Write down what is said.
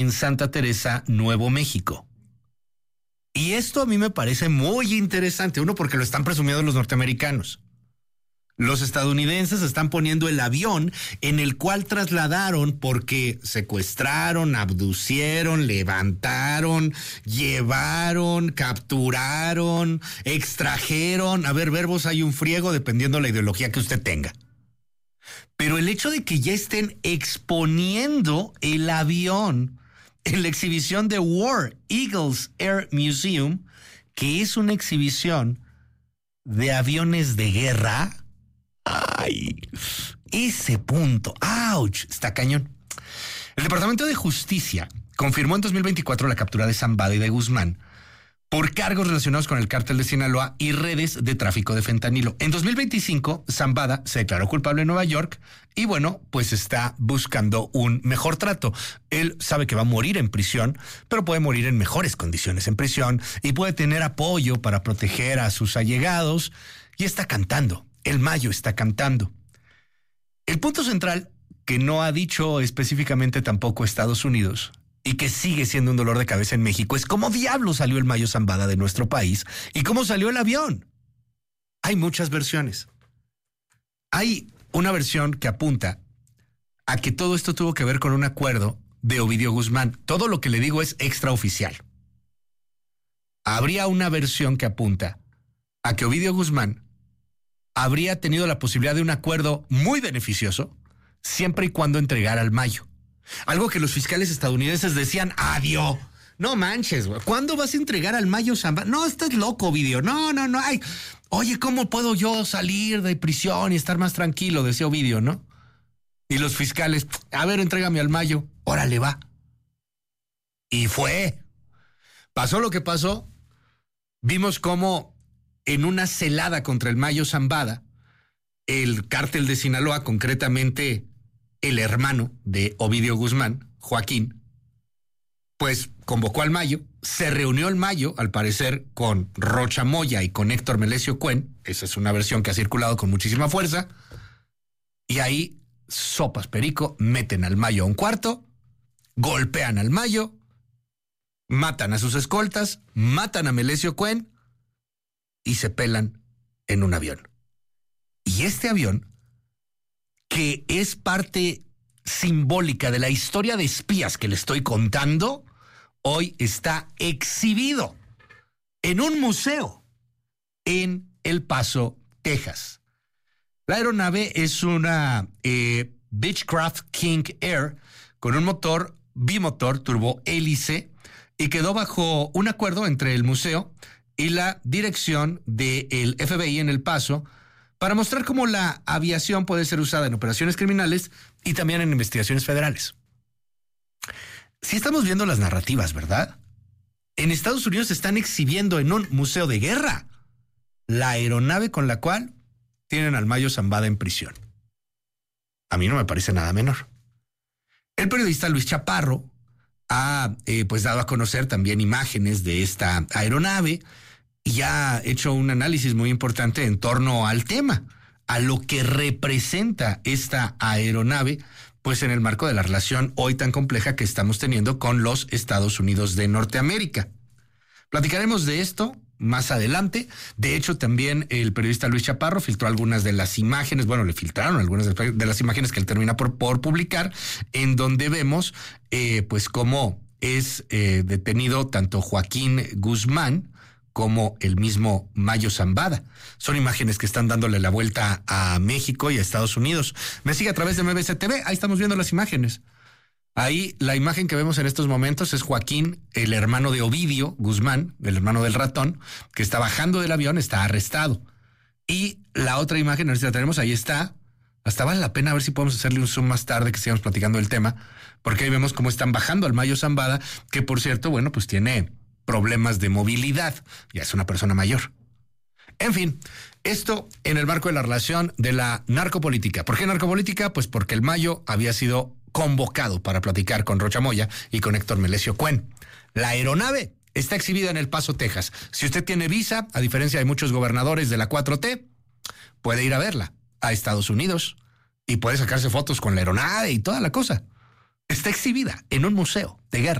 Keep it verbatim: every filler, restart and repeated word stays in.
en Santa Teresa, Nuevo México. Y esto a mí me parece muy interesante. Uno, porque lo están presumiendo los norteamericanos. Los estadounidenses están poniendo el avión en el cual trasladaron porque secuestraron, abducieron, levantaron, llevaron, capturaron, extrajeron. A ver, verbos hay un friego dependiendo de la ideología que usted tenga. Pero el hecho de que ya estén exponiendo el avión en la exhibición de War Eagles Air Museum, que es una exhibición de aviones de guerra. Ay, ese punto, ¡ouch!, está cañón. El Departamento de Justicia confirmó en dos mil veinticuatro la captura de Zambada y de Guzmán por cargos relacionados con el cártel de Sinaloa y redes de tráfico de fentanilo. En dos mil veinticinco, Zambada se declaró culpable en Nueva York y bueno, pues está buscando un mejor trato. Él sabe que va a morir en prisión, pero puede morir en mejores condiciones en prisión y puede tener apoyo para proteger a sus allegados y está cantando. El Mayo está cantando. El punto central, que no ha dicho específicamente tampoco Estados Unidos y que sigue siendo un dolor de cabeza en México, es cómo diablos salió el Mayo Zambada de nuestro país y cómo salió el avión. Hay muchas versiones. Hay una versión que apunta a que todo esto tuvo que ver con un acuerdo de Ovidio Guzmán. Todo lo que le digo es extraoficial. Habría una versión que apunta a que Ovidio Guzmán habría tenido la posibilidad de un acuerdo muy beneficioso siempre y cuando entregara al Mayo. Algo que los fiscales estadounidenses decían, adiós. No manches, güey. ¿Cuándo vas a entregar al Mayo Zambada? No, estás loco, Ovidio. No, no, no. Ay, oye, ¿cómo puedo yo salir de prisión y estar más tranquilo? Decía Ovidio, ¿no? Y los fiscales, a ver, entrégame al Mayo. Órale, va. Y fue. Pasó lo que pasó. Vimos cómo en una celada contra el Mayo Zambada, el cártel de Sinaloa, concretamente el hermano de Ovidio Guzmán, Joaquín, pues convocó al Mayo, se reunió el Mayo, al parecer, con Rocha Moya y con Héctor Melesio Cuen. Esa es una versión que ha circulado con muchísima fuerza. Y ahí, sopas perico, meten al Mayo a un cuarto, golpean al Mayo, matan a sus escoltas, matan a Melesio Cuen y se pelan en un avión. Y este avión, que es parte simbólica de la historia de espías que le estoy contando, hoy está exhibido en un museo en El Paso, Texas. La aeronave es una eh, Beechcraft King Air con un motor bimotor turbohélice y quedó bajo un acuerdo entre el museo y la dirección del F B I en El Paso para mostrar cómo la aviación puede ser usada en operaciones criminales y también en investigaciones federales. Si estamos viendo las narrativas, ¿verdad? En Estados Unidos están exhibiendo en un museo de guerra la aeronave con la cual tienen al Mayo Zambada en prisión. A mí no me parece nada menor. El periodista Luis Chaparro ha eh, pues dado a conocer también imágenes de esta aeronave y ha hecho un análisis muy importante en torno al tema, a lo que representa esta aeronave, pues en el marco de la relación hoy tan compleja que estamos teniendo con los Estados Unidos de Norteamérica. Platicaremos de esto más adelante. De hecho, también el periodista Luis Chaparro filtró algunas de las imágenes, bueno, le filtraron algunas de las imágenes que él termina por, por publicar, en donde vemos eh, pues cómo es eh, detenido tanto Joaquín Guzmán como el mismo Mayo Zambada. Son imágenes que están dándole la vuelta a México y a Estados Unidos. Me sigue a través de M B C T V, ahí estamos viendo las imágenes. Ahí la imagen que vemos en estos momentos es Joaquín, el hermano de Ovidio Guzmán, el hermano del ratón, que está bajando del avión, está arrestado. Y la otra imagen, a ver si la tenemos, ahí está. Hasta vale la pena a ver si podemos hacerle un zoom más tarde que sigamos platicando del tema, porque ahí vemos cómo están bajando al Mayo Zambada, que por cierto, bueno, pues tiene problemas de movilidad, ya es una persona mayor. En fin, esto en el marco de la relación de la narcopolítica. ¿Por qué narcopolítica? Pues porque el Mayo había sido convocado para platicar con Rocha Moya y con Héctor Melesio Cuen. La aeronave está exhibida en El Paso, Texas. Si usted tiene visa, a diferencia de muchos gobernadores de la cuatro T, puede ir a verla a Estados Unidos y puede sacarse fotos con la aeronave y toda la cosa. está exhibida en un museo de guerra.